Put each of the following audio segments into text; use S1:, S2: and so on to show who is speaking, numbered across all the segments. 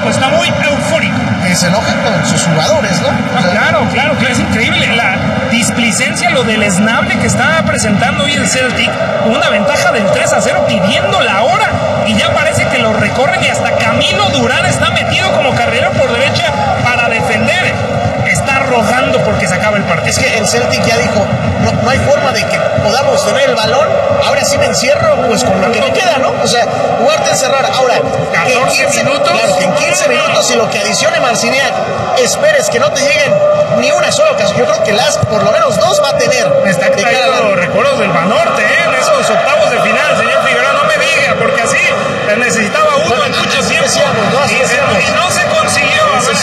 S1: pues está muy eufórico.
S2: Y se enojan con sus jugadores, ¿no?
S1: O sea, claro, es increíble la displicencia, lo deleznable que está presentando hoy el Celtic, una ventaja del 3-0 pidiendo la hora, y ya parece que lo recorren, y hasta Camilo Durán está metido como carrilero por derecha para defender. Está rogando porque se acaba el partido.
S2: Es que el Celtic ya dijo, no hay forma de que podamos tener el balón, ahora sí me encierro pues con lo que me queda, ¿no? O sea, jugarte a encerrar. Ahora,
S1: 14 minutos.
S2: Claro, que en 15 minutos y lo que adicione Marciniak, esperes que no te lleguen ni una sola ocasión. Yo creo que Lask por lo menos 2 va a tener.
S1: Me está trayendo recuerdos del Banorte, en esos octavos de final, señor Figueroa, no me diga, porque así necesitaba uno en mucho tiempo. Y no se consiguió.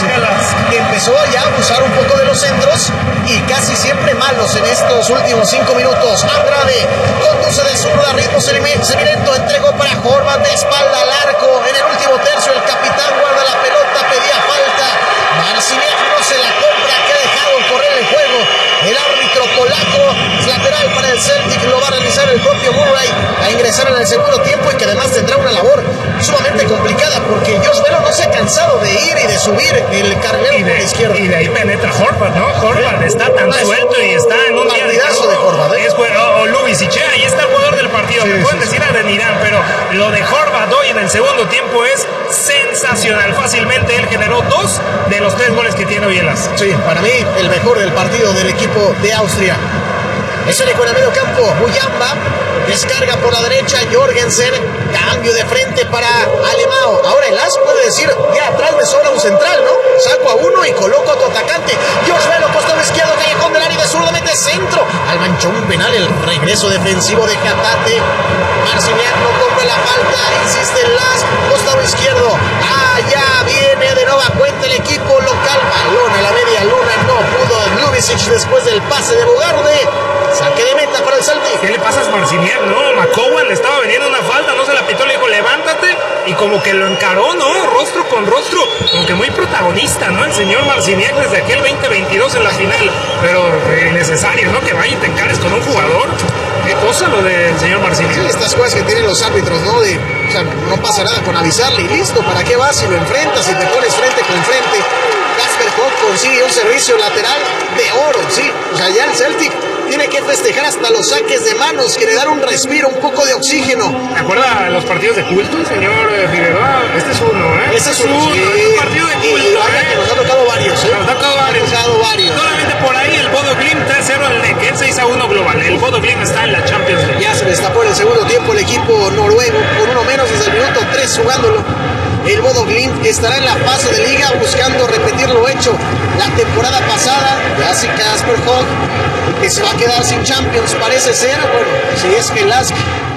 S2: Empezó ya a abusar un poco de los centros y casi siempre malos en estos últimos 5 minutos. Andrade conduce de zurda, ritmo semineto, entregó para Horvath de espalda al arco. En el último tercio el capitán guarda la pelota, pedía falta. Marciniak no se la compra, que ha dejado correr el juego. El árbitro polaco, lateral para el Celtic, lo va a realizar el propio Murray a ingresar en el segundo tiempo, y que además tendrá una labor sumamente complicada porque Josh Velo no se ha cansado de ir y de subir el carrilero por la izquierda.
S1: Y de ahí penetra Horvath, ¿no? Horvath está tan suelto y está en un
S2: partidazo de Horvath, ¿eh?
S1: O Lubicic, ahí está el jugador del partido. Me pueden decir a Denirán, pero lo de Horvath hoy en el segundo tiempo es sensacional. Fácilmente él generó 2 de los 3 goles que tiene hoy el As.
S2: Sí, para mí el mejor del partido del equipo de Austria. Es el equipo en el medio campo. Muyamba descarga por la derecha. Jorgensen, cambio de frente para Alemão. Ahora el As puede decir, ya atrás me sobra un central, ¿no? Saco a uno y coloco a otro atacante. Josh Velo, costado izquierdo, callejón del área, de zurdamente centro. Al manchón penal, el regreso defensivo de Hatate. Marciniak no compra la falta, insiste el As, costado izquierdo. Ya viene de nueva cuenta el equipo local. Balón a la media luna, no pudo Lubicic después del pase de Bogarde. Saque de meta para el Celtic.
S1: ¿Qué le pasa a Marciniak? No, McCowan le estaba vendiendo una falta, no se la pitó, le dijo levántate, y como que lo encaró, ¿no? Rostro con rostro, como que muy protagonista, ¿no? El señor Marciniak desde aquel 2022 en la final, pero necesario, ¿no? Que vaya y te encares con un jugador. Qué cosa lo del señor Marciniak.
S2: Sí, estas cosas que tienen los árbitros, ¿no? O sea, no pasa nada con avisarle y listo, ¿para qué vas si lo enfrentas, si te pones frente con frente? Casper Hock consigue un servicio lateral de oro, sí. O sea, ya el Celtic tiene que festejar hasta los saques de manos, que le dan un respiro, un poco de oxígeno.
S1: ¿Me acuerda de los partidos de culto, señor Figueroa? Este es uno, ¿eh?
S2: Este es uno, sí.
S1: Es un partido de culto,
S2: que nos ha tocado varios, ¿eh?
S1: Nos ha tocado varios. Solamente por ahí el Bodo Glimt 3-0 al Neck, 6-1 global. El Bodo Glimt está en la Champions League.
S2: Ya se destapó en el segundo tiempo el equipo noruego, con uno menos desde el minuto 3 jugándolo. El Bodo Glimt estará en la fase de liga buscando repetir lo hecho la temporada pasada. Ya si Casper Hock, que se va a quedar sin Champions, parece ser. Bueno, si es que Lask,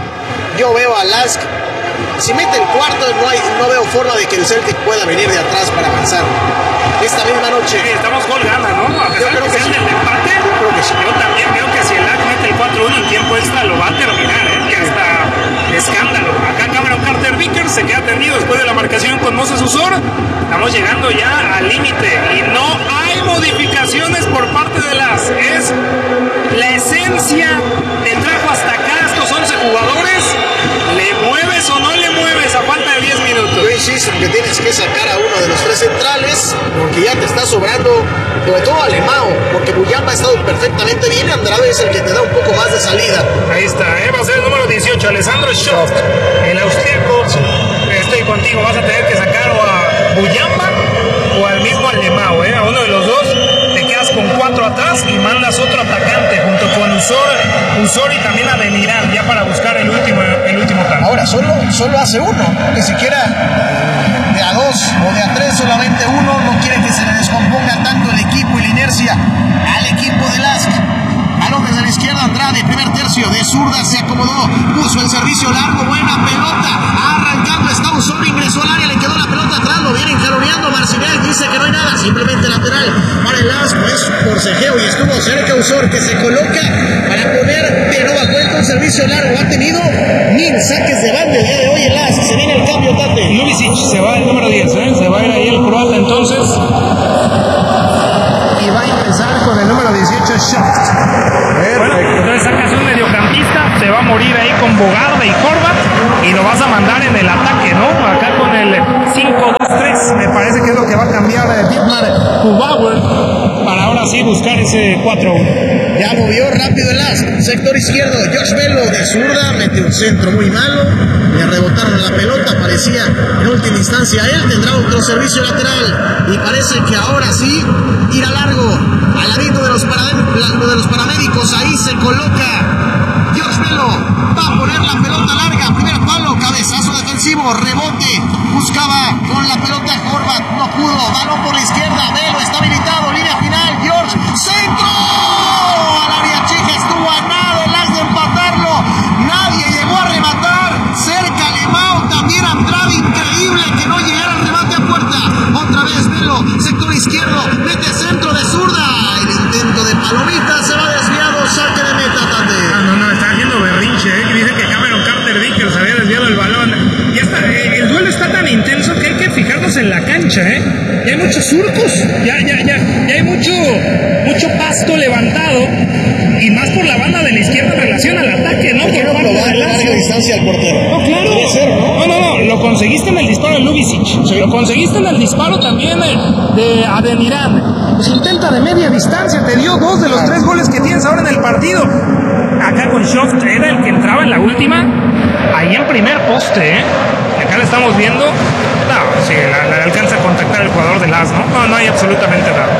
S2: yo veo a Lask, si mete el cuarto, no veo forma de que el Celtic pueda venir de atrás para avanzar esta misma noche.
S1: Sí, estamos gol gana, ¿no? A pesar
S2: Yo creo que sí.
S1: del empate,
S2: Yo creo que sí.
S1: Yo también veo que si el Lask mete el 4-1 en tiempo extra, lo va a terminar, ¿eh? Que hasta escándalo. Acá Cameron Carter Vickers se queda tendido después de la marcación con Moses Usor. Estamos llegando ya al límite y no hay modificaciones por parte de Lask. Es la esencia, te trajo hasta acá estos 11 jugadores. ¿Le mueves o no le mueves a falta de 10 minutos?
S2: Yo insisto que tienes que sacar a uno de los 3 centrales, porque ya te está sobrando, sobre todo Alemão, porque Muyamba ha estado perfectamente bien. Andrade es el que te da un poco más de salida.
S1: Ahí está, va a ser el número 18, Alessandro Schott, el austriaco. Estoy contigo, vas a tener que sacar o a Muyamba o al mismo Alemão, a uno de los dos. Te quedas con 4 atrás y mandas otro atacante junto con Usor y también a Denirán, ya para buscar el último tanto.
S2: Ahora, solo hace uno, ni siquiera de a 2 o de a 3, solamente uno. No quiere que se le descomponga tanto el equipo y la inercia al equipo de Lask. Balón desde la izquierda, Andrade, primer tercio, de zurda se acomodó, puso el servicio largo, buena pelota, arrancando, está Usor, ingresó al área, le quedó la pelota atrás, lo vienen jaloneando. Marciniak dice que no hay nada, simplemente lateral para el Lask, pues forcejeo, y estuvo cerca Usor, que se coloca para poner de nueva cuenta un servicio largo. Ha tenido 1000 saques de banda el día de hoy el Lask. Se viene el cambio, Tate.
S1: Lubicic se va el número 10, se va a ir ahí el croata entonces. Y va a empezar con el número 18, Schott. Bueno, entonces sacas un mediocampista, se va a morir ahí con Bogarde y Horvath y lo vas a mandar en el ataque, ¿no? Acá con el 5-2-3, me parece que es lo que va a cambiar Dietmar Kubauer para ahora sí buscar ese 4-1.
S2: Ya movió rápido el as, sector izquierdo, Josh Velo de zurda, mete un centro muy malo, le rebotaron la pelota, parecía en última instancia él, tendrá otro servicio lateral, y parece que ahora sí, irá largo, al ladito de los paramédicos, ahí se coloca Josh Velo, va a poner la pelota larga, primer palo, cabezazo defensivo, rebote, buscaba con la pelota Horvat, no pudo, balón por la izquierda, Velo está habilitado, línea final, George, centro, al área chica, estuvo a nada el as de empatarlo, nadie llegó a rematar, cerca Alemão, también Andrade, increíble que no llegara el remate a puerta, otra vez Velo, sector izquierdo, mete centro de zurda, el intento de palomita se va desviado, saque de meta, Tande.
S1: No, está haciendo berrinche, que dice que Cameron Carter Vickers había desviado el balón. Ya está, el duelo está tan intenso que hay que fijarnos en la cancha, ya hay muchos surcos, ya hay mucho pasto levantado, y más por la banda de la izquierda en relación al ataque, ¿no?
S2: Quiero probar larga distancia al portero.
S1: No, claro.
S2: Debe ser, ¿no?
S1: No, lo conseguiste en el disparo de Lubicic, sí. Lo conseguiste en el disparo también de Adeniran. Pues intenta de media distancia, te dio 2 de los 3 goles que tienes ahora en el partido. Acá con Schoft era el que entraba en la última, ahí en primer poste, Acá lo estamos viendo. No, sí, la alcanza a contactar el jugador del AS, ¿no? No hay absolutamente nada.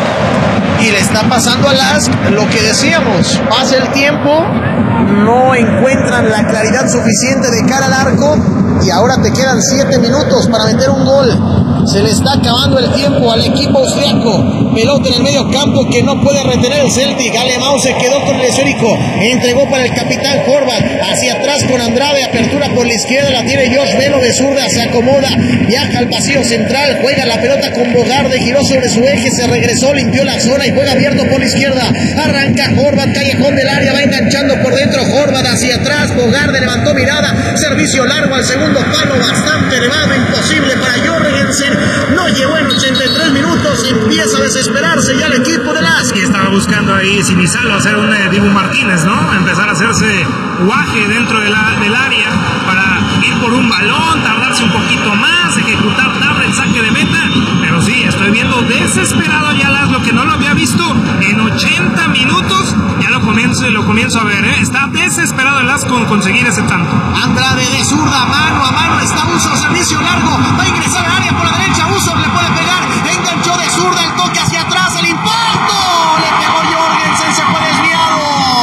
S2: Y le está pasando al AS lo que decíamos, pasa el tiempo, no encuentran la claridad suficiente de cara al arco y ahora te quedan 7 minutos para meter un gol. Se le está acabando el tiempo al equipo austriaco. Pelota en el medio campo que no puede retener el Celtic. Alemão se quedó con el esférico, entregó para el capitán Horvat, hacia atrás con Andrade, apertura por la izquierda, la tiene Josh Velo de zurda, se acomoda, viaja al pasillo central, juega la pelota con Bogarde, giró sobre su eje, se regresó, limpió la zona y juega abierto por la izquierda. Arranca Horvat, callejón del área, va enganchando por dentro Horvat hacia atrás, Bogarde levantó mirada, servicio largo al segundo palo, bastante elevado, imposible para Jorgensen. No llegó en 83 minutos, empieza a desesperarse ya el equipo de AS.
S1: Y estaba buscando ahí Sinizalo hacer un Dibu Martínez, ¿no? Empezar a hacerse guaje dentro del área para ir por un balón, tardarse un poquito más, ejecutar tarde el saque de meta. Pero sí, estoy viendo desesperado ya AS, lo que no lo había visto en 80 minutos. Ya lo comienzo a ver, ¿eh? Está desesperado el AS con conseguir ese tanto.
S2: Andrade de zurda, mano a mano, está Usor, servicio largo, va a ingresar al área por la derecha, Usor le puede pegar, enganchó de zurda, el toque hacia atrás, el impacto, le pegó Jorgensen, se fue desviado.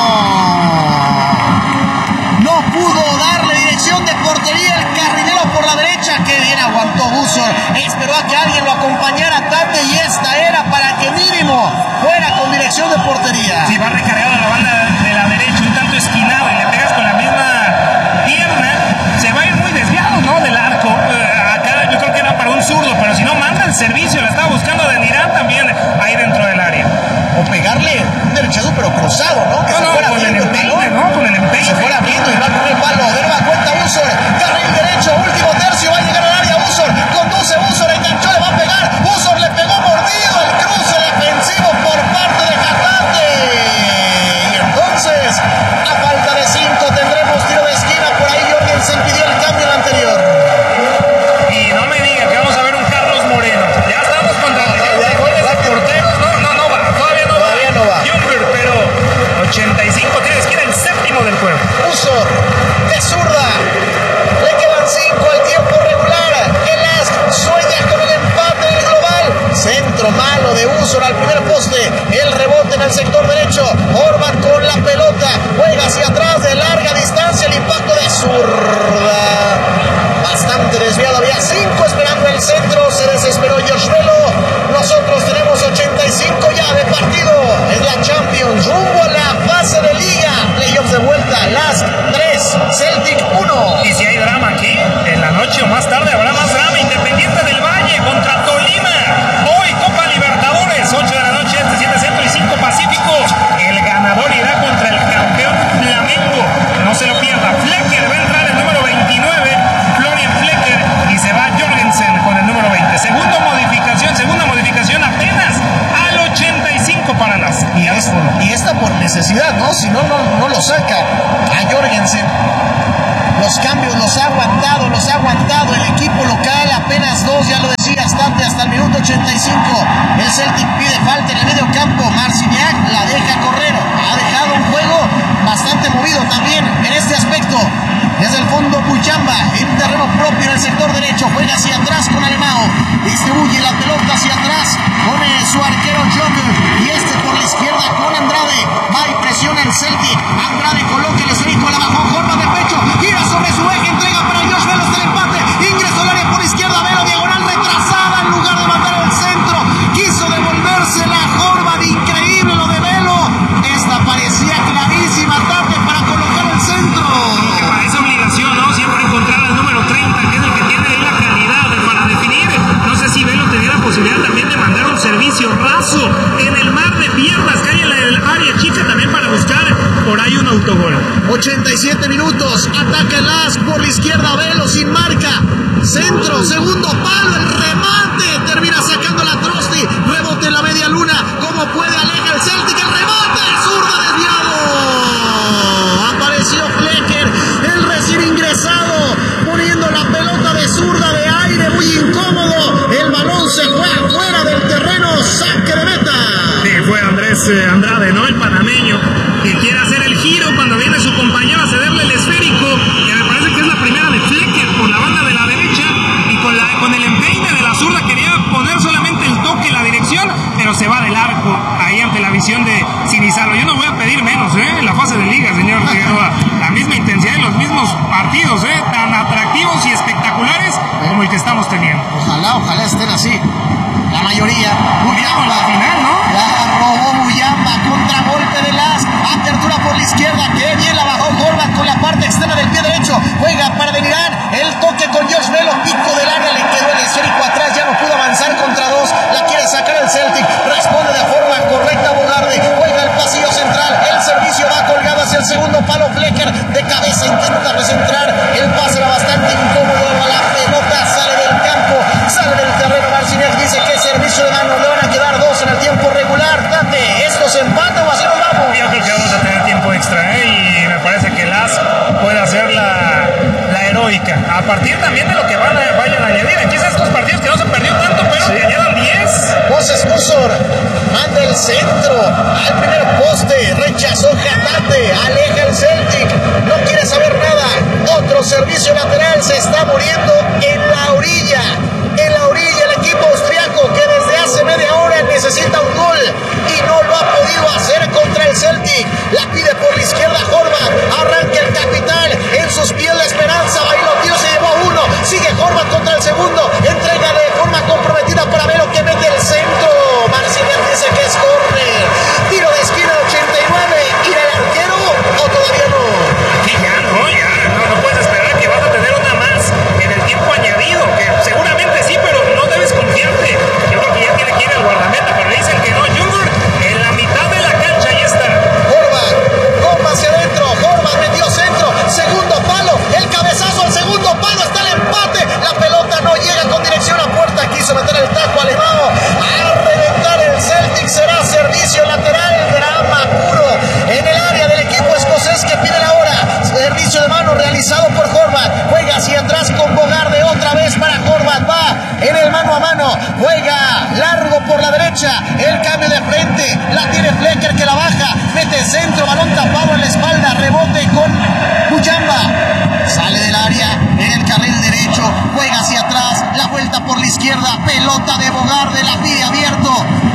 S2: No pudo darle dirección de portería el carrilero por la derecha, que bien aguantó Usor, esperó a que alguien lo acompañara Tate y esta era para que mínimo fuera con dirección de portería.
S1: Si va recargado a la banda de la derecha, un tanto esquinado, y le pegas con la misma pierna, se va a ir muy desviado, ¿no? Del arco. Acá yo creo que era para un zurdo, pero si no manda el servicio, la estaba buscando de Nirán también ahí dentro del área.
S2: O pegarle un derechado pero cruzado, ¿no? Que
S1: no,
S2: se fuera
S1: con el empeine, ¿no? Con el empeine.
S2: Se fuera abriendo y va con el palo, de nueva cuenta Usor, carril derecho, último tercio, va a llegar al área Usor, conduce Usor, enganchó, le va a pegar, Usor le pegó mordido, el cruce defensivo por parte de Catate. Y entonces, a falta de 5 tendremos tiro de esquina, por ahí Jorgensen pidió el cambio al anterior.
S1: Y no me digan que vamos a ver un Carlos Moreno. Ya estamos contra porteros. No va, todavía no va. Juncker, pero 85 tiene esquina, el séptimo del juego.
S2: Usor de zurda, le quedan 5 al tiempo regular. El AS sueña con el empate del global. Centro malo de Usor al primer poste, el rebote en el sector derecho. Horvat con la pelota, juega hacia atrás de larga distancia, el impacto de zurda. Bastante desviado, había 5 esperando el centro, se desesperó Josh Velo. Nosotros tenemos 85 ya de partido. Es la Champions, rumbo a la fase de liga. Playoffs de vuelta, las 3, Celtic 1.
S1: Y si hay drama aquí, en la noche o más tarde habrá más drama. Independiente del Valle contra Tolima. Hoy Copa Libertadores, 8 de la noche, 7 Centro y 5 Pacífico. El ganador irá contra el campeón Flamengo. No se lo pierda. Flecker va a entrar el número 29, Florian Flecker, y se va Jorgensen con el número 20. Segunda modificación apenas al 85 para las.
S2: Y esta por necesidad, ¿no? Si no lo saca a Jorgensen. Los cambios los ha aguantado el equipo local, apenas 2, ya lo decías, Tante, hasta atrás con Alemão. Distribuye la pelota hacia atrás con su arquero Jung. Y por la izquierda con Andrade. Va y presiona el Celtic. Andrade coloca el esférico, la bajó Horvath de pecho. Gira sobre su eje, entrega para Josh Velo hasta el empate. Ingresó al área por izquierda, Velo, diagonal retrasada en lugar de mandar al centro. Quiso devolverse la Horvath, increíble lo de Velo. Esta parecía clarísima tarde para colocar el centro.
S1: Que parece obligación, ¿no? Siempre encontrar al número 30, que es el que tiene ahí la calidad para definir. No sé si Velo tenía la posibilidad también de mandar un servicio raso en el mar de piernas que hay en el área chica también para buscar por ahí un autogol.
S2: 87 minutos, ataca el As por la izquierda, Velo sin marca. Centro, segundo palo, el remate, termina sacando la Trosti, rebote en la media luna, como puede aleja el Celtic, el remate, zurda desviado. Apareció Flecker, el recién ingresado, poniendo la pelota de zurda de aire, muy incómodo. El balón se fue afuera del terreno, saque de meta.
S1: Sí, fue Andrés Andrade, ¿no? El panameño, que quiere hacer el giro cuando viene su compañero a cederle el esférico, que me parece que es la primera de Flecker por la banda de la derecha, y con el empeine de la zurda quería poner solamente el toque en la dirección, pero se va del arco ahí ante la visión de Sinizalo. Yo no voy a pedir menos, en la fase de liga, señor Figueroa. La misma intensidad en los mismos partidos, tan atractivos y espectaculares como el que estamos teniendo.
S2: Ojalá estén así. La mayoría.
S1: Muyamba al final, ¿no?
S2: La robó Muyamba, contragolpe de Las, apertura por la izquierda, que bien la bajó Horvath con la parte externa del pie derecho, juega para Delirán, el toque con Josh Velo, pico del área, le quedó el esférico atrás, ya no pudo avanzar contra dos, la quiere sacar el Celtic, responde de forma correcta Bogarde, juega el pasillo central, el servicio va colgado hacia el segundo palo, Flecker de cabeza intenta recentrar, el pase era bastante incómodo, la pelota sale del campo, sale del terreno, Marcinez dice que servicio de mano, le van a quedar dos en el tiempo regular. Tate, ¿esto se empata o así nos vamos?
S1: Yo creo que vamos a tener tiempo extra, y me parece que Las puede hacer la heroica, a partir también de lo que vayan a añadir. Aquí están estos partidos que no se perdió tanto, pero que añadan 10.
S2: Moses Cursor manda el centro al primer poste, rechazó Jatate, aleja el Celtic, no quiere saber nada. Otro servicio lateral, se está muriendo en la orilla el equipo austriaco, que desde hace media hora necesita un gol y no lo ha podido hacer contra el Celtic. La pide por la izquierda Horvath, arranca el capitán, en sus pies la esperanza, bailó, tiro, se llevó uno, sigue Horvath contra el segundo, entrega de forma comprometida para Velo, que mete el centro. Marcinez dice que es córner, tiro de esquina 89, ¿irá el arquero o todavía no?
S1: Aquí ya no puedes esperar que vas a tener una más en el tiempo añadido, que seguramente sí, pero no debes confiarte. Yo creo que ya tiene que ir el guardameta, pero le dicen que no. Jungur en la mitad de la cancha, ahí está.
S2: Horvath, bomba hacia adentro, Horvath metió centro, segundo palo, el cabezazo al segundo palo, está el empate, la pelota no llega con dirección a puerta, quiso meter el tajo Alemão, a reventar el Celtic, será servicio lateral, drama puro en el área del equipo escocés que pide la hora, servicio de mano realizado por Horvath, juega hacia atrás con Bogarde, otra vez para Horvath, va en el mano a mano, juega largo por la derecha, el cambio de frente, la tiene Flecker que la baja, mete centro, balón tapado en la espalda, rebote con Muyamba, sale del área en el carril derecho, juega hacia atrás, la vuelta por la izquierda, pelota de Bogarde, la pide abierto,